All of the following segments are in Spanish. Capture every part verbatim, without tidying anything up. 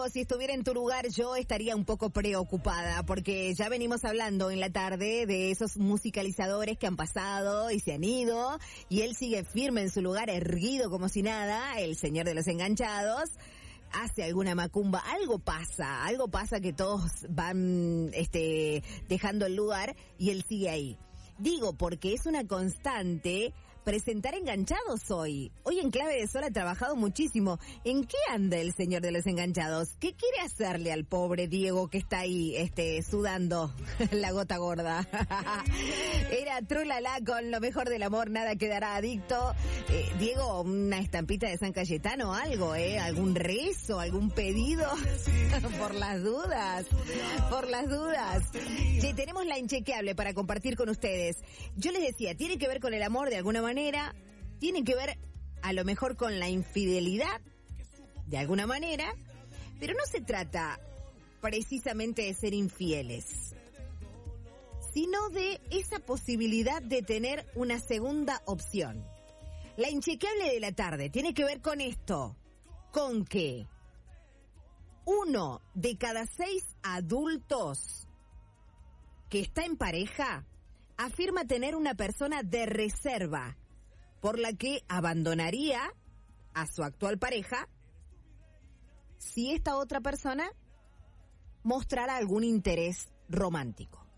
Diego, si estuviera en tu lugar yo estaría un poco preocupada porque ya venimos hablando en la tarde de esos musicalizadores que han pasado y se han ido y él sigue firme en su lugar, erguido como si nada, el señor de los enganchados. Hace alguna macumba, algo pasa, algo pasa que todos van este dejando el lugar y él sigue ahí. Digo, porque es una constante presentar enganchados hoy. Hoy en Clave de Sol ha trabajado muchísimo. ¿En qué anda el señor de los enganchados? ¿Qué quiere hacerle al pobre Diego que está ahí este sudando la gota gorda? Era Trulala con lo mejor del amor, nada quedará adicto. Eh, Diego, una estampita de San Cayetano, algo, ¿eh? ¿Algún rezo, algún pedido? Por las dudas, por las dudas. Che, tenemos la inchequeable para compartir con ustedes. Yo les decía, tiene que ver con el amor de alguna manera. Tiene que ver a lo mejor con la infidelidad de alguna manera, pero no se trata precisamente de ser infieles, sino de esa posibilidad de tener una segunda opción. La inchequeable de la tarde tiene que ver con esto, con que uno de cada seis adultos que está en pareja afirma tener una persona de reserva por la que abandonaría a su actual pareja si esta otra persona mostrara algún interés romántico.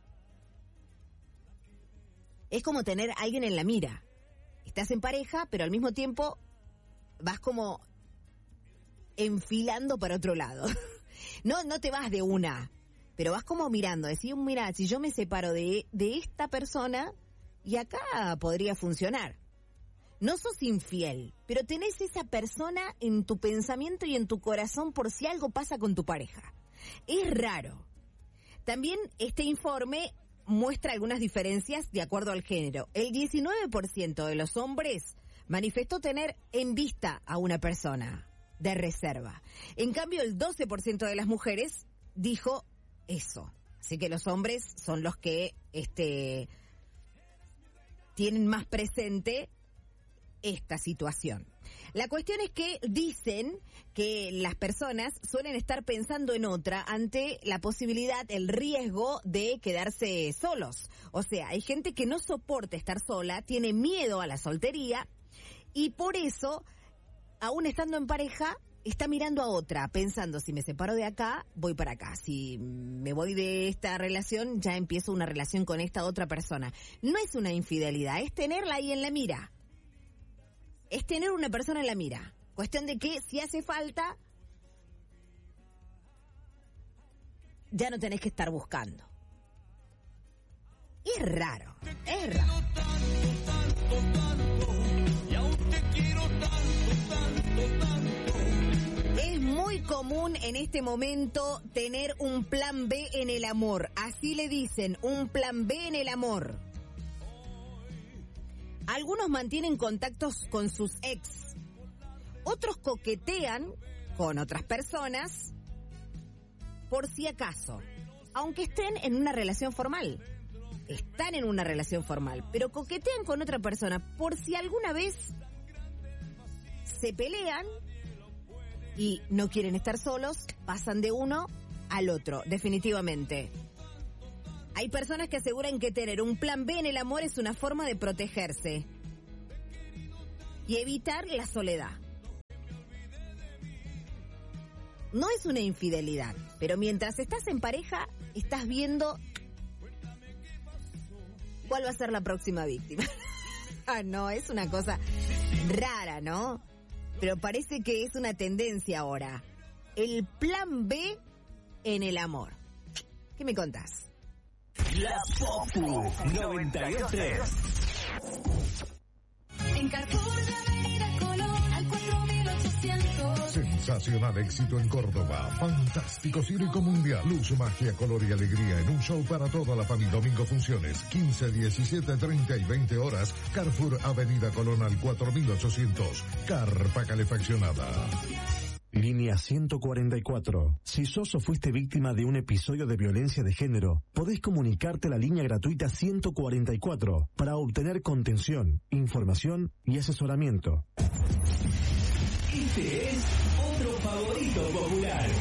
Es como tener a alguien en la mira. Estás en pareja, pero al mismo tiempo vas como enfilando para otro lado. No, no te vas de una, pero vas como mirando, decir, mira, si yo me separo de, de esta persona, y acá podría funcionar. No sos infiel, pero tenés esa persona en tu pensamiento y en tu corazón por si algo pasa con tu pareja. Es raro. También este informe muestra algunas diferencias de acuerdo al género. El diecinueve por ciento de los hombres manifestó tener en vista a una persona de reserva. En cambio, el doce por ciento de las mujeres dijo eso. Así que los hombres son los que este tienen más presente esta situación. La cuestión es que dicen que las personas suelen estar pensando en otra ante la posibilidad, el riesgo de quedarse solos. O sea, hay gente que no soporta estar sola, tiene miedo a la soltería y por eso, aún estando en pareja, está mirando a otra, pensando, si me separo de acá, voy para acá. Si me voy de esta relación, ya empiezo una relación con esta otra persona. No es una infidelidad, es tenerla ahí en la mira. Es tener una persona en la mira. Cuestión de que si hace falta, ya no tenés que estar buscando. Es raro, es raro. Es muy común en este momento tener un plan B en el amor. Así le dicen, un plan B en el amor. Algunos mantienen contactos con sus ex. Otros coquetean con otras personas por si acaso. Aunque estén en una relación formal. Están en una relación formal, pero coquetean con otra persona por si alguna vez se pelean y no quieren estar solos, pasan de uno al otro, definitivamente. Hay personas que aseguran que tener un plan B en el amor es una forma de protegerse y evitar la soledad. No es una infidelidad, pero mientras estás en pareja, estás viendo cuál va a ser la próxima víctima. Ah, no, es una cosa rara, ¿no? Pero parece que es una tendencia ahora. El plan B en el amor. ¿Qué me contás? La Popu noventa y dos punto tres. En Carrefour de Avenida Colón al cuatro mil ochocientos. Sensacional éxito en Córdoba. Fantástico circo mundial. Luz, magia, color y alegría en un show para toda la familia. Domingo funciones quince, diecisiete, treinta y veinte horas. Carrefour Avenida Colón al cuatro mil ochocientos. Carpa calefaccionada. Línea ciento cuarenta y cuatro. Si sos o fuiste víctima de un episodio de violencia de género, podés comunicarte a la línea gratuita ciento cuarenta y cuatro para obtener contención, información y asesoramiento. Este es otro favorito popular.